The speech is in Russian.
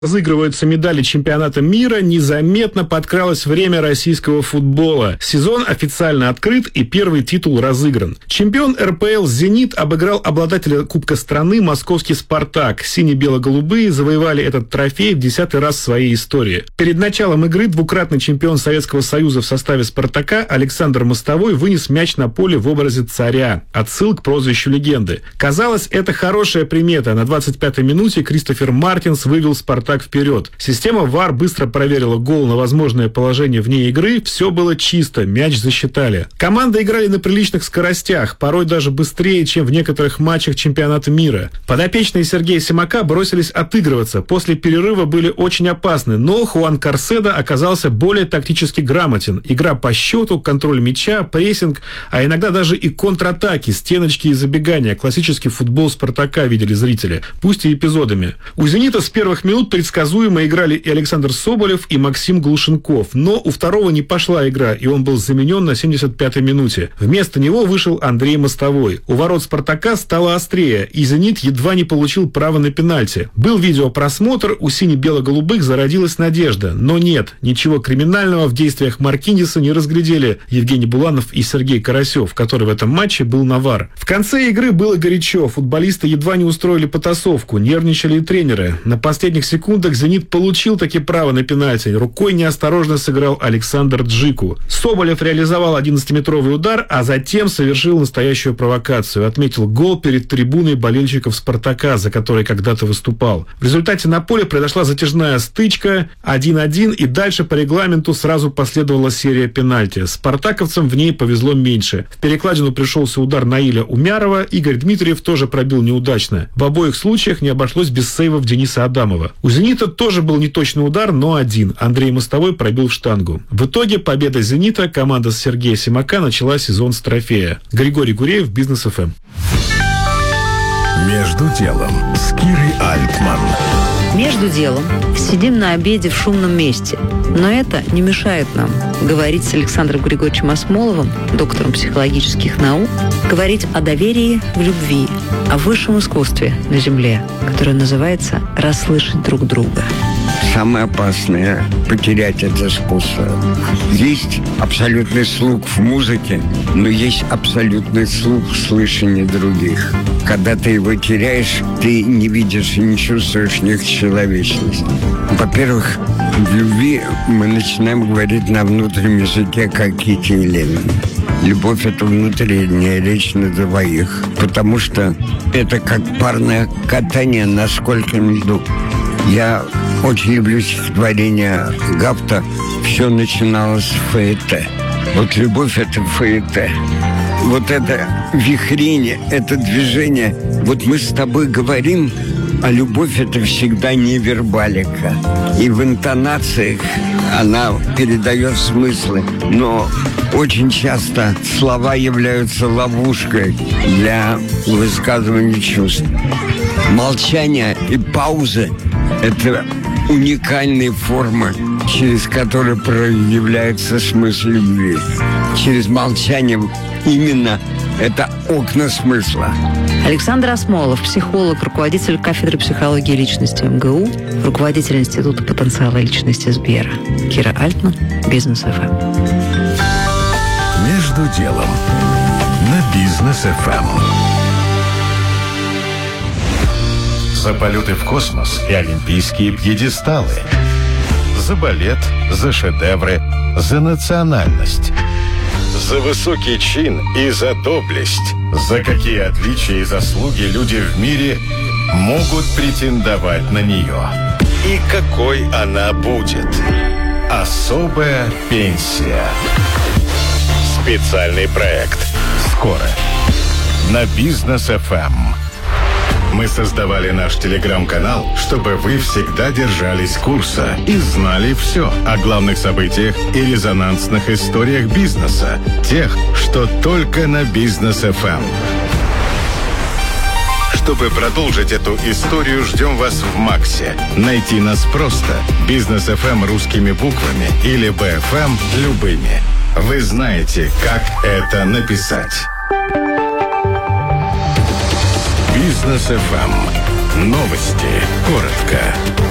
Разыгрываются медали чемпионата мира, незаметно подкралось время российского футбола. Сезон официально открыт и первый титул разыгран. Чемпион РПЛ «Зенит» обыграл обладателя Кубка страны московский «Спартак». Сине-бело-голубые завоевали этот трофей в 10-й раз в своей истории. Перед началом игры двукратный чемпион Советского Союза в составе «Спартака» Александр Мостовой вынес мяч на поле в образе царя. Отсыл к прозвищу легенды. Казалось, это хорошая примета. На 25-й минуте Кристофер Мартинс вывел «Спартак» вперед. Система ВАР быстро проверила гол на возможное положение вне игры. Все было чисто, мяч засчитали. Команды играли на приличных скоростях, порой даже быстрее, чем в некоторых матчах чемпионата мира. Подопечные Сергея Симака бросились отыгрываться. После перерыва были очень опасны, но Хуан Карседо оказался более тактически грамотен. Игра по счету, контроль мяча, прессинг, а иногда даже и контратаки, стеночки и забегания. Классический футбол «Спартака» видели зрители, пусть и эпизодами. У «Зенита» с первых минут предсказуемо играли и Александр Соболев, и Максим Глушенков. Но у второго не пошла игра, и он был заменен на 75-й минуте. Вместо него вышел Андрей Мостовой. У ворот «Спартака» стало острее, и «Зенит» едва не получил право на пенальти. Был видеопросмотр, у сине-бело-голубых зародилась надежда. Но нет, ничего криминального в действиях Маркинеса не разглядели Евгений Буланов и Сергей Карасев, который в этом матче был на ВАР. В конце игры было горячо. Футболисты едва не устроили потасовку, нервничали и тренеры. На последних секундах «Зенит» получил таки право на пенальти. Рукой неосторожно сыграл Александр Джику. Соболев реализовал 11-метровый удар, а затем совершил настоящую провокацию. Отметил гол перед трибуной болельщиков «Спартака», за которой когда-то выступал. В результате на поле произошла затяжная стычка 1-1, и дальше по регламенту сразу последовала серия пенальти. Спартаковцам в ней повезло меньше. В перекладину пришелся удар Наиля Умярова. Игорь Дмитриев тоже пробил неудачно. В обоих случаях не обошлось без сейвов Дениса Адамова. У «Зенита» тоже был неточный удар, но один. Андрей Мостовой пробил в штангу. В итоге победа «Зенита», команда с Сергея Симака начала сезон с трофея. Григорий Гуреев, Бизнес ФМ. Между делом с Кирой Альтман. Между делом сидим на обеде в шумном месте. Но это не мешает нам говорить с Александром Григорьевичем Асмоловым, доктором психологических наук, говорить о доверии в любви, о высшем искусстве на Земле, которое называется «расслышать друг друга». Самое опасное – потерять это искусство. Есть абсолютный слух в музыке, но есть абсолютный слух в слышании других. Когда ты его теряешь, ты не видишь и не чувствуешь них человечность. Во-первых, в любви мы начинаем говорить на внутреннем языке, как Кити и Ленин. Любовь – это внутренняя речь на двоих, потому что это как парное катание на скользком льду. Я очень люблю стихотворение Гафта «Все начиналось в фаэте». Вот любовь – это фаэте. Вот это вихрение, это движение. Вот мы с тобой говорим, а любовь – это всегда не вербалика. И в интонациях она передает смыслы. Но очень часто слова являются ловушкой для высказывания чувств. Молчание и паузы – это уникальные формы, через которые проявляется смысл любви. Через молчание именно это окна смысла. Александр Асмолов, психолог, руководитель кафедры психологии личности МГУ, руководитель Института потенциала личности Сбера. Кира Альтман, Бизнес ФМ. Между делом на Бизнес ФМ. За полеты в космос и олимпийские пьедесталы. За балет, за шедевры, за национальность. За высокий чин и за доблесть. За какие отличия и заслуги люди в мире могут претендовать на нее. И какой она будет. Особая пенсия. Специальный проект. Скоро. На Бизнес ФМ. Мы создавали наш телеграм-канал, чтобы вы всегда держались курса и знали все о главных событиях и резонансных историях бизнеса, тех, что только на Бизнес ФМ. Чтобы продолжить эту историю, ждем вас в Максе. Найти нас просто. Бизнес ФМ русскими буквами или БФМ любыми. Вы знаете, как это написать. Бизнес ФМ. Новости. Коротко.